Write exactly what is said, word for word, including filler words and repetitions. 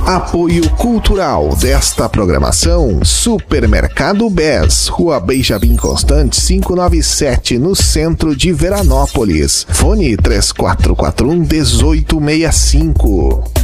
Apoio cultural desta programação: Supermercado Bes, Rua Benjamin Constant, quinhentos e noventa e sete, no centro de Veranópolis. Fone três quatro quatro um, um oito seis cinco.